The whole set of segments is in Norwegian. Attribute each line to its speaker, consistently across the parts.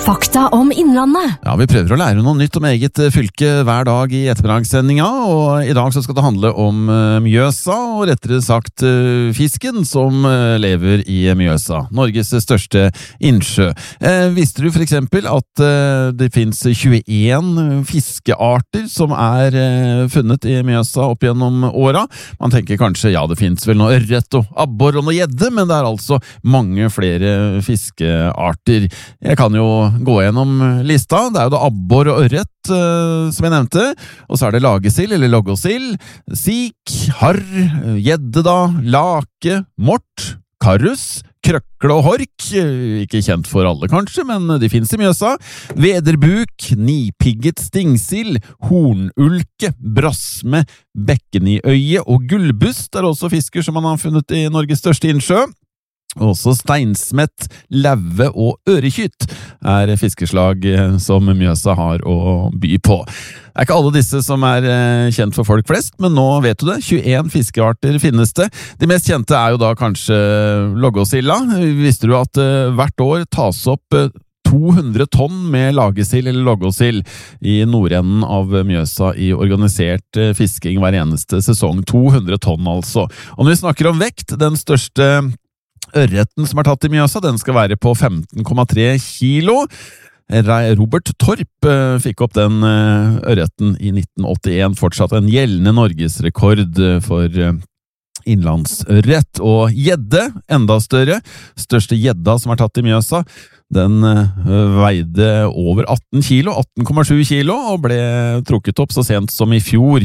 Speaker 1: Fakta om Innlandet.
Speaker 2: Ja, vi prøver å lære noe nytt om eget fylke hver dag i ettermiddagssendinga, og i dag så skal det handle om Mjøsa, og rettere sagt fisken som lever i Mjøsa, Norges største innsjø. Visste du for eksempel at det finnes 21 fiskearter som funnet i Mjøsa opp gjennom åra? Man tenker kanskje, ja, det finnes vel noe ørret og abbor og noe gjedde, men det altså mange flere fiskearter. Jeg kan jo gå gjennom lista. Det jo da abbor og ørret, som jeg nevnte, og så det lagesild eller loggosild, sik, harr, gjedde da, lake, mort, karus, krøkle og hork, ikke kjent for alle kanskje, men de finnes i Mjøsa, vederbuk, nipigget stingsild, hornulke, brasme, bekkeniøye og gullbust også fisker som man har funnet i Norges største innsjø. Også steinsmett, leve og ørekytt fiskeslag som Mjøsa har å by på. Det ikke alle disse som kjent for folk flest, men nå vet du det, 21 fiskearter finnes det. De mest kjente jo da kanskje loggosilda. Visste du at hvert år tas opp 200 tonn med lagesild eller loggosild i nordenden av Mjøsa i organisert fisking hver eneste sesong. 200 tonn altså. Og når vi snakker om vekt, den største ørreten som tatt i Mjøsa, den skal være på 15,3 kilo. Robert Torp fikk opp den ørreten i 1981, fortsatt en gjeldende norgesrekord for innlandsørret. Og gjedde, enda større, største gjedda som tatt i Mjøsa, den veide over 18 kilo, 18,7 kilo, og ble trukket opp så sent som i fjor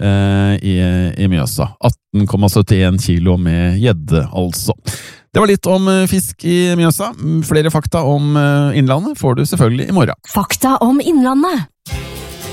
Speaker 2: i Mjøsa. 18,71 kilo med gjedde, altså. Det var litt om fisk i Mjøsa. Flere fakta om Innlandet får du selvfølgelig i morgen.
Speaker 1: Fakta om Innlandet.